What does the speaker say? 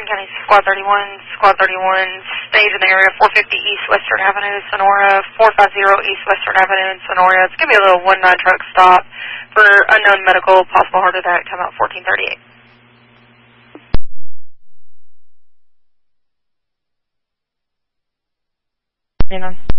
County Squad 31. Squad 31, stage in the area 450 East Western Avenue, Sonora, 450 East Western Avenue in Sonora. It's going to be a little 1-9 truck stop for unknown medical, possible heart attack, time out 1438. You know.